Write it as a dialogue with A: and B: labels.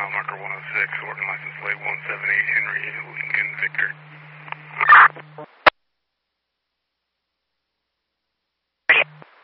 A: mile marker 106, organ license plate 178 Henry Lincoln Victor.